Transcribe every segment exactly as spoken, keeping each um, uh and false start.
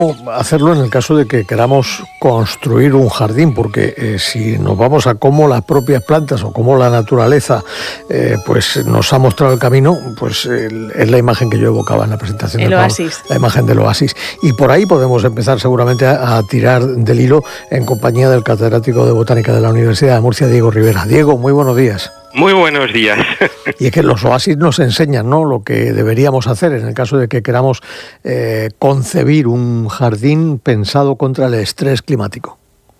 hacerlo en el caso de que queramos construir un jardín, porque eh, si nos vamos a cómo las propias plantas o cómo la naturaleza eh, pues nos ha mostrado el camino, pues eh, es la imagen que yo evocaba en la presentación. El oasis. La imagen del oasis. Y por ahí podemos empezar seguramente a, a tirar del hilo en compañía del catedrático de Botánica de la Universidad de Murcia, Diego Rivera. Diego, muy buenos días. Muy buenos días. Y es que los oasis nos enseñan, ¿no?, lo que deberíamos hacer en el caso de que queramos eh, concebir un jardín pensado contra el estrés climático.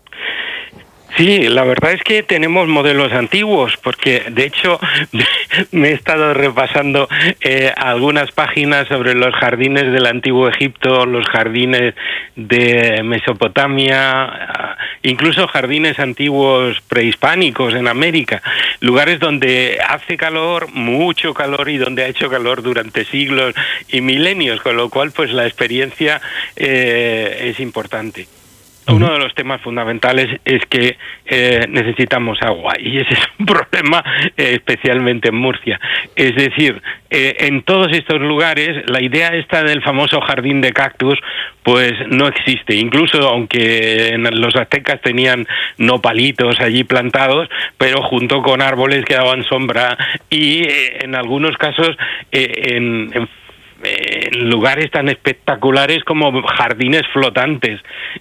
Sí, la verdad es que tenemos modelos antiguos, porque de hecho me he estado repasando eh, algunas páginas sobre los jardines del Antiguo Egipto, los jardines de Mesopotamia, incluso jardines antiguos prehispánicos en América, lugares donde hace calor, mucho calor, y donde ha hecho calor durante siglos y milenios, con lo cual pues la experiencia eh, es importante. Uno de los temas fundamentales es que eh, necesitamos agua, y ese es un problema eh, especialmente en Murcia. Es decir, eh, en todos estos lugares la idea esta del famoso jardín de cactus pues no existe. Incluso aunque en los aztecas tenían nopalitos allí plantados, pero junto con árboles que daban sombra, y eh, en algunos casos eh, en, en en lugares tan espectaculares como jardines flotantes,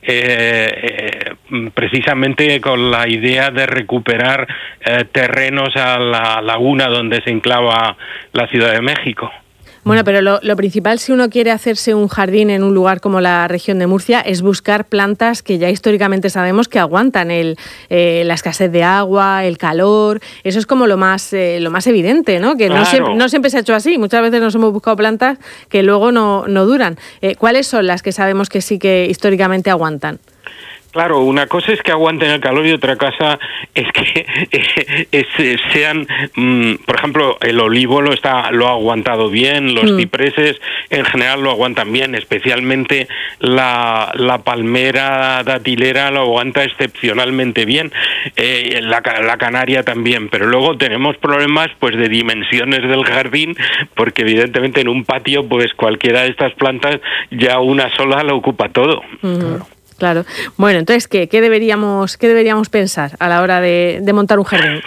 eh, eh, precisamente con la idea de recuperar eh, terrenos a la laguna donde se enclava la Ciudad de México. Bueno, pero lo, lo principal, si uno quiere hacerse un jardín en un lugar como la región de Murcia, es buscar plantas que ya históricamente sabemos que aguantan el, eh, la escasez de agua, el calor. Eso es como lo más eh, lo más evidente, ¿no? Que claro. no, siempre, no siempre se ha hecho así. Muchas veces nos hemos buscado plantas que luego no, no duran. Eh, ¿Cuáles son las que sabemos que sí que históricamente aguantan? Claro, una cosa es que aguanten el calor y otra cosa es que eh, es, sean, mm, por ejemplo, el olivo lo está lo ha aguantado bien, los mm. cipreses en general lo aguantan bien, especialmente la, la palmera datilera lo aguanta excepcionalmente bien, eh, la, la canaria también, pero luego tenemos problemas pues de dimensiones del jardín, porque evidentemente en un patio pues cualquiera de estas plantas ya una sola lo ocupa todo. Mm. Claro. Claro. Bueno, entonces, ¿qué, qué, deberíamos, qué deberíamos pensar a la hora de, de montar un jardín?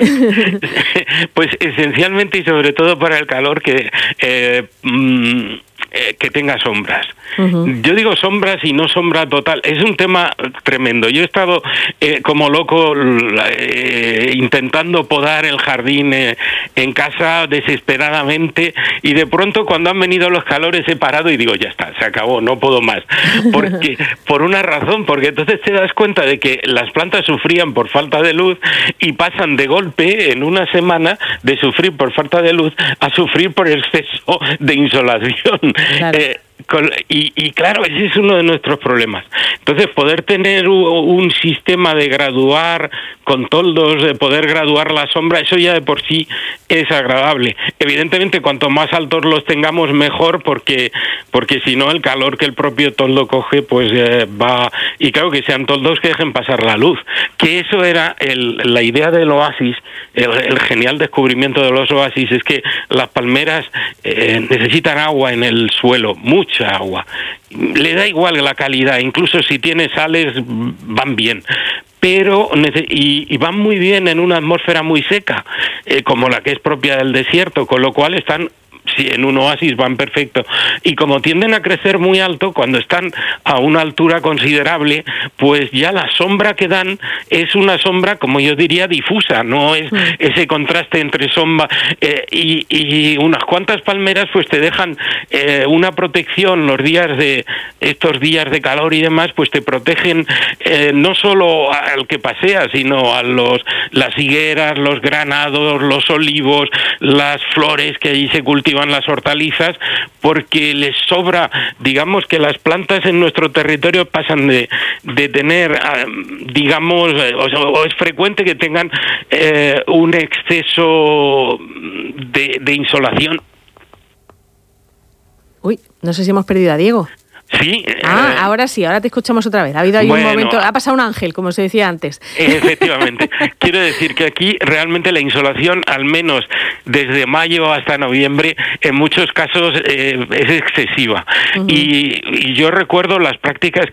Pues esencialmente y sobre todo para el calor, que eh, mm, eh, que tenga sombras. Uh-huh. Yo digo sombras y no sombra total. Es un tema tremendo. Yo he estado eh, como loco eh, intentando podar el jardín eh, en casa desesperadamente, y de pronto cuando han venido los calores he parado y digo, ya está, se acabó, no puedo más. Porque por una razón, porque entonces te das cuenta de que las plantas sufrían por falta de luz y pasan de golpe en una semana de sufrir por falta de luz a sufrir por exceso de insolación. Claro. Eh, Con, y, y claro, ese es uno de nuestros problemas. Entonces, poder tener un, un sistema de graduar con toldos, de poder graduar la sombra, eso ya de por sí es agradable. Evidentemente, cuanto más altos los tengamos, mejor, porque porque si no, el calor que el propio toldo coge, pues eh, va... Y claro, que sean toldos que dejen pasar la luz. Que eso era el, la idea del oasis, el, el genial descubrimiento de los oasis, es que las palmeras eh, necesitan agua en el suelo, mucha agua. Le da igual la calidad, incluso si tiene sales van bien, pero y, y van muy bien en una atmósfera muy seca, eh, como la que es propia del desierto, con lo cual están... Sí, en un oasis van perfecto. Y como tienden a crecer muy alto, cuando están a una altura considerable, pues ya la sombra que dan es una sombra, como yo diría, difusa, no es ese contraste entre sombra eh, y, y unas cuantas palmeras pues te dejan eh, una protección los días de estos días de calor y demás, pues te protegen eh, no solo al que pasea, sino a los las higueras, los granados, los olivos, las flores que allí se cultivan, las hortalizas, porque les sobra, digamos que las plantas en nuestro territorio pasan de, de tener, digamos, o, o es frecuente que tengan eh, un exceso de, de insolación. Uy, no sé si hemos perdido a Diego. Sí. Ah, eh, ahora sí, ahora te escuchamos otra vez. Ha habido ahí bueno, un momento, ha pasado un ángel, como se decía antes. Efectivamente. Quiero decir que aquí realmente la insolación, al menos desde mayo hasta noviembre, en muchos casos eh, es excesiva. Uh-huh. y, y yo recuerdo las prácticas